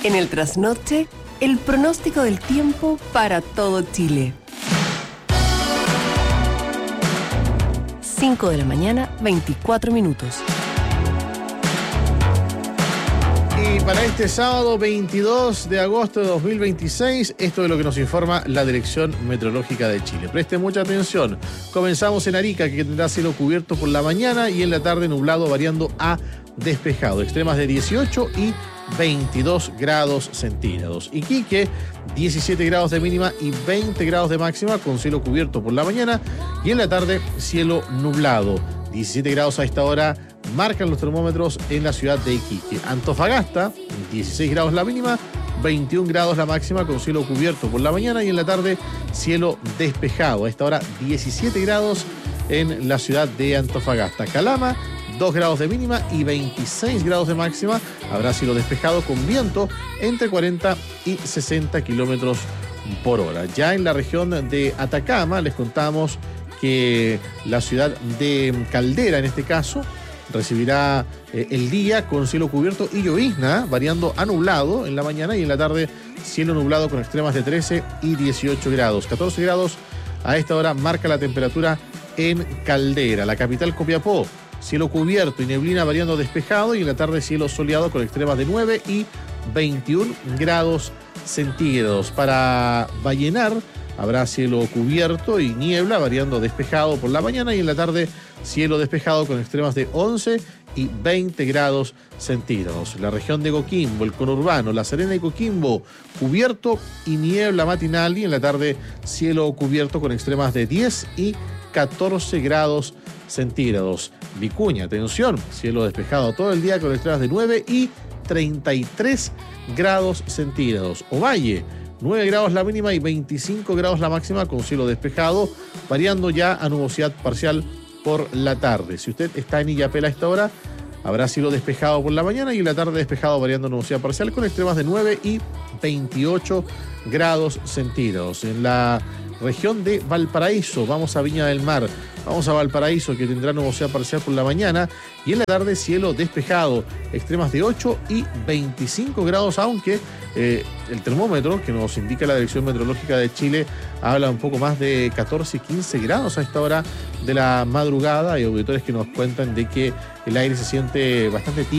En el trasnoche, el pronóstico del tiempo para todo Chile. 5 de la mañana, 24 minutos. Y para este sábado 22 de agosto de 2026, esto es lo que nos informa la Dirección Meteorológica de Chile. Preste mucha atención. Comenzamos en Arica, que tendrá cielo cubierto por la mañana y en la tarde nublado variando a despejado. Extremas de 18 y 22 grados centígrados. Iquique, 17 grados de mínima y 20 grados de máxima con cielo cubierto por la mañana y en la tarde cielo nublado. 17 grados a esta hora marcan los termómetros en la ciudad de Iquique. Antofagasta, 16 grados la mínima, 21 grados la máxima con cielo cubierto por la mañana y en la tarde cielo despejado. A esta hora 17 grados en la ciudad de Antofagasta. Calama, 2 grados de mínima y 26 grados de máxima. Habrá cielo despejado con viento entre 40 y 60 kilómetros por hora. Ya en la región de Atacama les contamos que la ciudad de Caldera, en este caso, recibirá el día con cielo cubierto y llovizna, variando a nublado en la mañana y en la tarde cielo nublado con extremas de 13 y 18 grados. 14 grados a esta hora marca la temperatura en Caldera. La capital Copiapó, cielo cubierto y neblina variando despejado y en la tarde cielo soleado con extremas de 9 y 21 grados centígrados. Para Vallenar habrá cielo cubierto y niebla variando despejado por la mañana y en la tarde cielo despejado con extremas de 11 y 20 grados centígrados. La región de Coquimbo, el conurbano, La Serena y Coquimbo, cubierto y niebla matinal y en la tarde cielo cubierto con extremas de 10 y 14 grados centígrados. Vicuña, atención, cielo despejado todo el día con extremas de 9 y 33 grados centígrados. Ovalle, 9 grados la mínima y 25 grados la máxima con cielo despejado, variando ya a nubosidad parcial por la tarde. Si usted está en Illapel a esta hora, habrá cielo despejado por la mañana y en la tarde despejado variando a nubosidad parcial con extremas de 9 y 28 grados centígrados. En la región de Valparaíso, vamos a Viña del Mar, vamos a Valparaíso que tendrá nubosidad parcial por la mañana y en la tarde cielo despejado, extremas de 8 y 25 grados, aunque el termómetro que nos indica la Dirección Meteorológica de Chile habla un poco más de 14 y 15 grados a esta hora de la madrugada. Hay auditores que nos cuentan de que el aire se siente bastante tibio